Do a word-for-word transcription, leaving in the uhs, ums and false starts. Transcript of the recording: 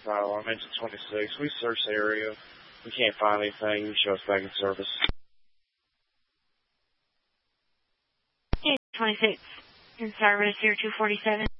fire alarm, engine twenty-six. We searched the area. We can't find anything. You show us back in service. twenty-six, in service, zero two forty-seven.